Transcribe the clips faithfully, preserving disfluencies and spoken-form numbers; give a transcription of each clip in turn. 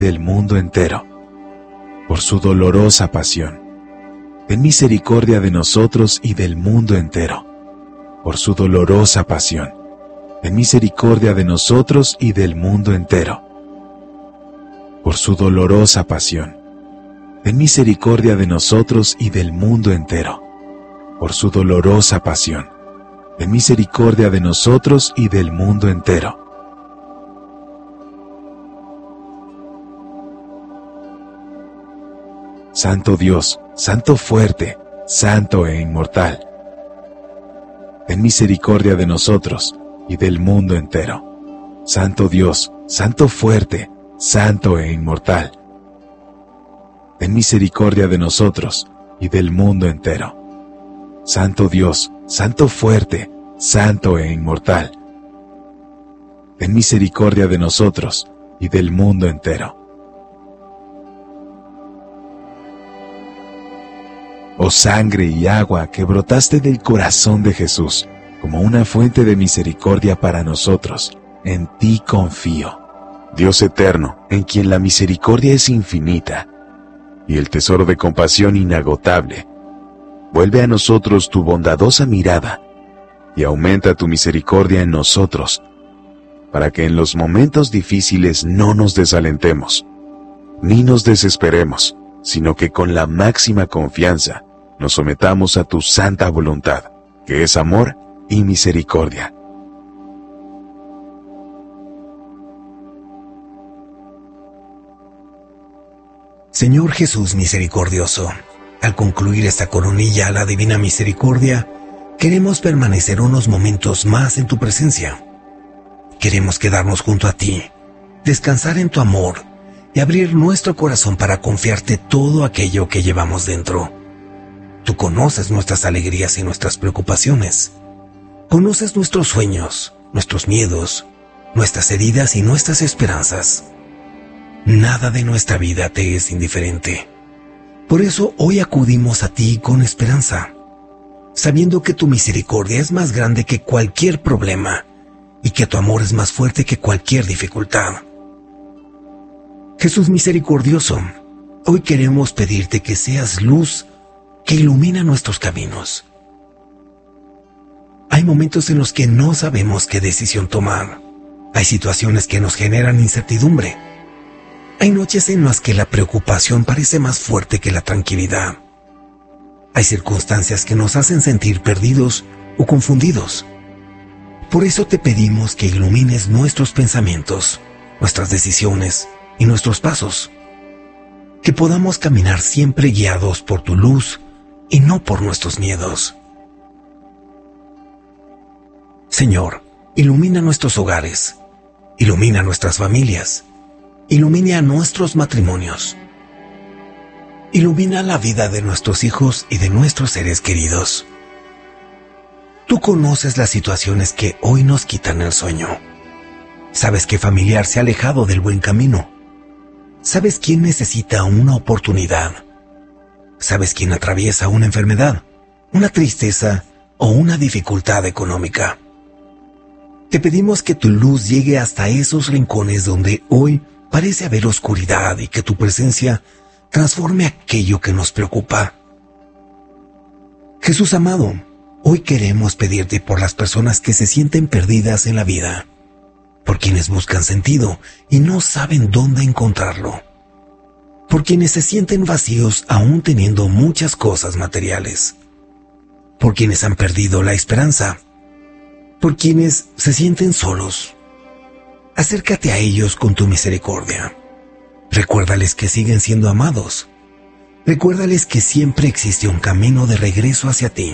del mundo entero. Por su dolorosa pasión, ten misericordia de nosotros y del mundo entero. Por su dolorosa pasión, ten misericordia de nosotros y del mundo entero. Por su dolorosa pasión, ten misericordia de nosotros y del mundo entero. Por su dolorosa pasión, ten misericordia de nosotros y del mundo entero. Santo Dios, Santo fuerte, Santo e inmortal, ten misericordia de nosotros y del mundo entero. Santo Dios, Santo fuerte, Santo e inmortal, ten misericordia de nosotros y del mundo entero. Santo Dios, Santo fuerte, Santo e inmortal, ten misericordia de nosotros y del mundo entero. Oh sangre y agua que brotaste del corazón de Jesús, como una fuente de misericordia para nosotros, en ti confío. Dios eterno, en quien la misericordia es infinita, y el tesoro de compasión inagotable, vuelve a nosotros tu bondadosa mirada, y aumenta tu misericordia en nosotros, para que en los momentos difíciles no nos desalentemos, ni nos desesperemos, sino que con la máxima confianza nos sometamos a tu santa voluntad, que es amor y misericordia. Señor Jesús misericordioso, al concluir esta coronilla a la divina misericordia, queremos permanecer unos momentos más en tu presencia. Queremos quedarnos junto a ti, descansar en tu amor y abrir nuestro corazón para confiarte todo aquello que llevamos dentro. Tú conoces nuestras alegrías y nuestras preocupaciones. Conoces nuestros sueños, nuestros miedos, nuestras heridas y nuestras esperanzas. Nada de nuestra vida te es indiferente. Por eso hoy acudimos a ti con esperanza, sabiendo que tu misericordia es más grande que cualquier problema y que tu amor es más fuerte que cualquier dificultad. Jesús misericordioso, hoy queremos pedirte que seas luz que ilumina nuestros caminos. Hay momentos en los que no sabemos qué decisión tomar. Hay situaciones que nos generan incertidumbre. Hay noches en las que la preocupación parece más fuerte que la tranquilidad. Hay circunstancias que nos hacen sentir perdidos o confundidos. Por eso te pedimos que ilumines nuestros pensamientos, nuestras decisiones y nuestros pasos. Que podamos caminar siempre guiados por tu luz y no por nuestros miedos. Señor, ilumina nuestros hogares, ilumina nuestras familias, ilumina nuestros matrimonios, ilumina la vida de nuestros hijos y de nuestros seres queridos. Tú conoces las situaciones que hoy nos quitan el sueño. Sabes qué familiar se ha alejado del buen camino. Sabes quién necesita una oportunidad. Sabes quién atraviesa una enfermedad, una tristeza o una dificultad económica. Te pedimos que tu luz llegue hasta esos rincones donde hoy parece haber oscuridad y que tu presencia transforme aquello que nos preocupa. Jesús amado, hoy queremos pedirte por las personas que se sienten perdidas en la vida, por quienes buscan sentido y no saben dónde encontrarlo, por quienes se sienten vacíos aún teniendo muchas cosas materiales, por quienes han perdido la esperanza, por quienes se sienten solos. Acércate a ellos con tu misericordia. Recuérdales que siguen siendo amados. Recuérdales que siempre existe un camino de regreso hacia ti.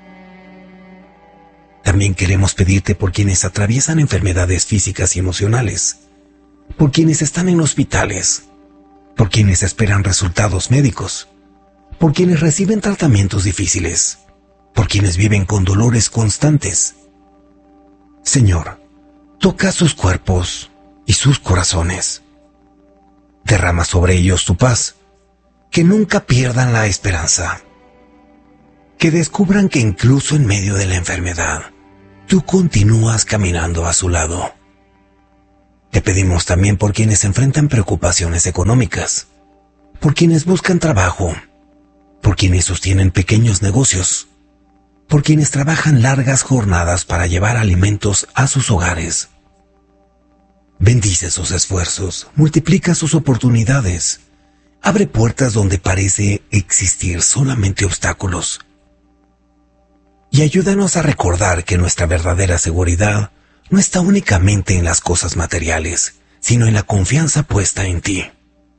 También queremos pedirte por quienes atraviesan enfermedades físicas y emocionales, por quienes están en hospitales, por quienes esperan resultados médicos, por quienes reciben tratamientos difíciles, por quienes viven con dolores constantes. Señor, toca sus cuerpos y sus corazones. Derrama sobre ellos tu paz, que nunca pierdan la esperanza, que descubran que incluso en medio de la enfermedad, tú continúas caminando a su lado. Te pedimos también por quienes enfrentan preocupaciones económicas, por quienes buscan trabajo, por quienes sostienen pequeños negocios, por quienes trabajan largas jornadas para llevar alimentos a sus hogares. Bendice sus esfuerzos, multiplica sus oportunidades, abre puertas donde parece existir solamente obstáculos. Y ayúdanos a recordar que nuestra verdadera seguridad no está únicamente en las cosas materiales, sino en la confianza puesta en ti.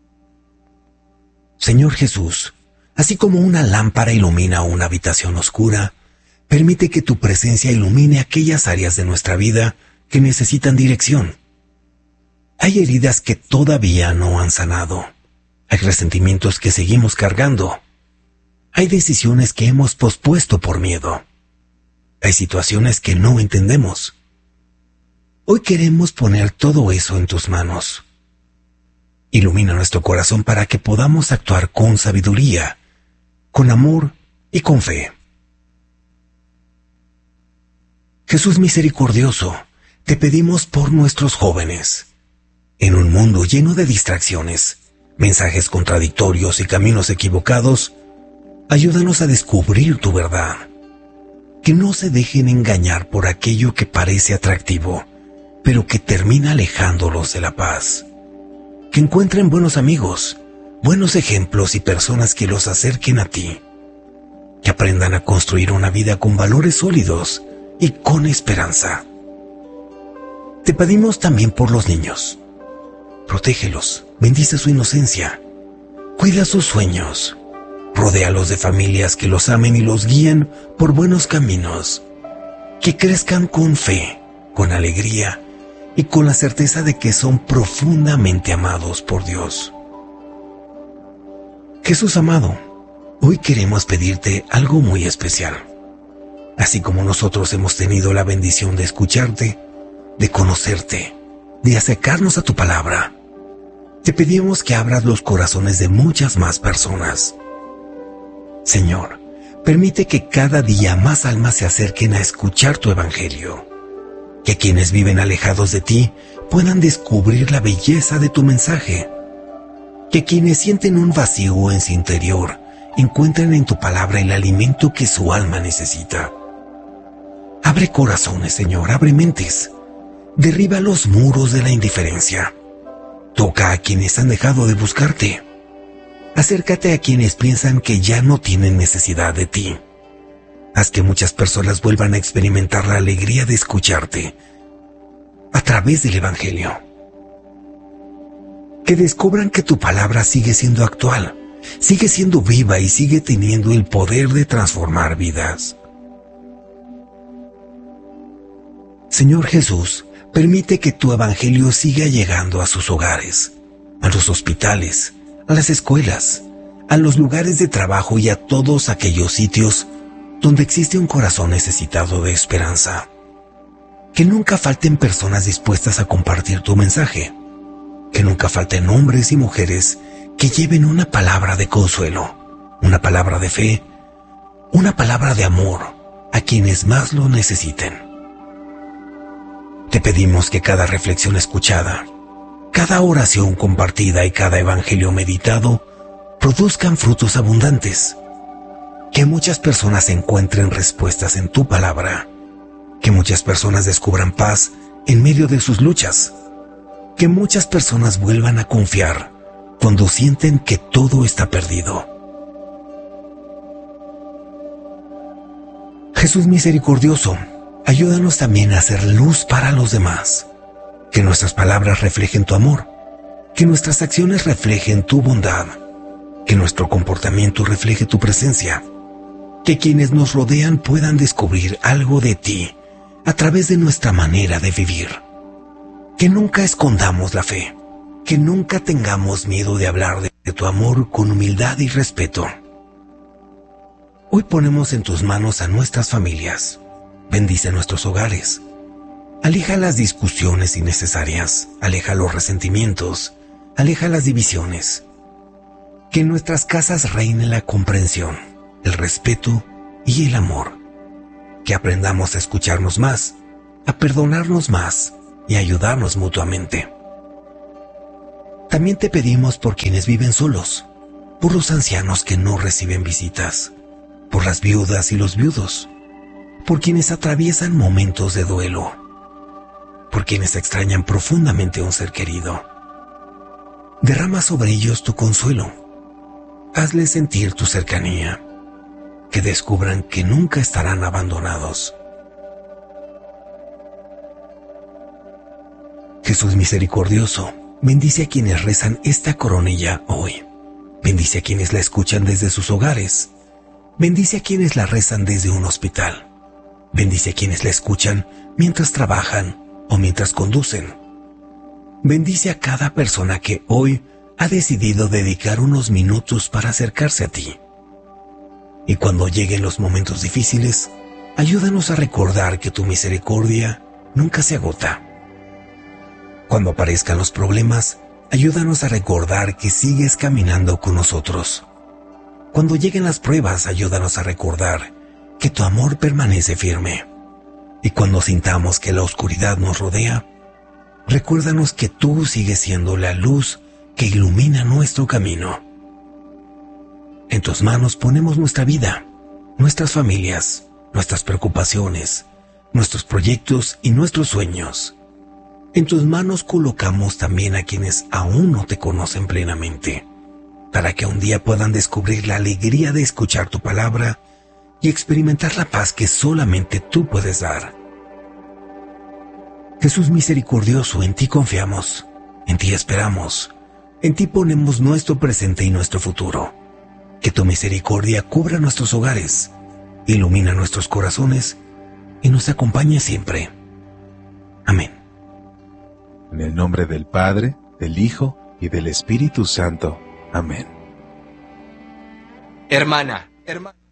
Señor Jesús, así como una lámpara ilumina una habitación oscura, permite que tu presencia ilumine aquellas áreas de nuestra vida que necesitan dirección. Hay heridas que todavía no han sanado. Hay resentimientos que seguimos cargando. Hay decisiones que hemos pospuesto por miedo. Hay situaciones que no entendemos. Hoy queremos poner todo eso en tus manos. Ilumina nuestro corazón para que podamos actuar con sabiduría, con amor y con fe. Jesús misericordioso, te pedimos por nuestros jóvenes. En un mundo lleno de distracciones, mensajes contradictorios y caminos equivocados, ayúdanos a descubrir tu verdad. Que no se dejen engañar por aquello que parece atractivo, pero que termina alejándolos de la paz. Que encuentren buenos amigos, buenos ejemplos y personas que los acerquen a ti. Que aprendan a construir una vida con valores sólidos y con esperanza. Te pedimos también por los niños. Protégelos, bendice su inocencia, cuida sus sueños, rodéalos de familias que los amen y los guíen por buenos caminos, que crezcan con fe, con alegría y con la certeza de que son profundamente amados por Dios. Jesús amado, hoy queremos pedirte algo muy especial. Así como nosotros hemos tenido la bendición de escucharte, de conocerte, de acercarnos a tu palabra, te pedimos que abras los corazones de muchas más personas. Señor, permite que cada día más almas se acerquen a escuchar tu evangelio. Que quienes viven alejados de ti puedan descubrir la belleza de tu mensaje. Que quienes sienten un vacío en su interior encuentren en tu palabra el alimento que su alma necesita. Abre corazones, Señor, abre mentes. Derriba los muros de la indiferencia. Toca a quienes han dejado de buscarte. Acércate a quienes piensan que ya no tienen necesidad de ti. Haz que muchas personas vuelvan a experimentar la alegría de escucharte a través del Evangelio. Que descubran que tu palabra sigue siendo actual, sigue siendo viva y sigue teniendo el poder de transformar vidas. Señor Jesús, permite que tu evangelio siga llegando a sus hogares, a los hospitales, a las escuelas, a los lugares de trabajo y a todos aquellos sitios donde existe un corazón necesitado de esperanza. Que nunca falten personas dispuestas a compartir tu mensaje. Que nunca falten hombres y mujeres que lleven una palabra de consuelo, una palabra de fe, una palabra de amor a quienes más lo necesiten. Te pedimos que cada reflexión escuchada, cada oración compartida y cada evangelio meditado produzcan frutos abundantes. Que muchas personas encuentren respuestas en tu palabra. Que muchas personas descubran paz en medio de sus luchas. Que muchas personas vuelvan a confiar cuando sienten que todo está perdido. Jesús misericordioso, ayúdanos también a hacer luz para los demás. Que nuestras palabras reflejen tu amor. Que nuestras acciones reflejen tu bondad. Que nuestro comportamiento refleje tu presencia. Que quienes nos rodean puedan descubrir algo de ti a través de nuestra manera de vivir. Que nunca escondamos la fe. Que nunca tengamos miedo de hablar de, de tu amor con humildad y respeto. Hoy ponemos en tus manos a nuestras familias. Bendice nuestros hogares. Aleja las discusiones innecesarias. Aleja los resentimientos. Aleja las divisiones. Que en nuestras casas reine la comprensión, el respeto y el amor. Que aprendamos a escucharnos más, a perdonarnos más y a ayudarnos mutuamente. También te pedimos por quienes viven solos, por los ancianos que no reciben visitas, por las viudas y los viudos, por quienes atraviesan momentos de duelo, por quienes extrañan profundamente a un ser querido. Derrama sobre ellos tu consuelo. Hazles sentir tu cercanía, que descubran que nunca estarán abandonados. Jesús misericordioso, bendice a quienes rezan esta coronilla hoy. Bendice a quienes la escuchan desde sus hogares. Bendice a quienes la rezan desde un hospital. Bendice a quienes la escuchan mientras trabajan o mientras conducen. Bendice a cada persona que hoy ha decidido dedicar unos minutos para acercarse a ti. Y cuando lleguen los momentos difíciles, ayúdanos a recordar que tu misericordia nunca se agota. Cuando aparezcan los problemas, ayúdanos a recordar que sigues caminando con nosotros. Cuando lleguen las pruebas, ayúdanos a recordar que tu amor permanece firme. Y cuando sintamos que la oscuridad nos rodea, recuérdanos que tú sigues siendo la luz que ilumina nuestro camino. En tus manos ponemos nuestra vida, nuestras familias, nuestras preocupaciones, nuestros proyectos y nuestros sueños. En tus manos colocamos también a quienes aún no te conocen plenamente, para que un día puedan descubrir la alegría de escuchar tu palabra y experimentar la paz que solamente tú puedes dar. Jesús misericordioso, en ti confiamos, en ti esperamos, en ti ponemos nuestro presente y nuestro futuro. Que tu misericordia cubra nuestros hogares, ilumina nuestros corazones y nos acompañe siempre. Amén. En el nombre del Padre, del Hijo y del Espíritu Santo. Amén. Hermana, hermana.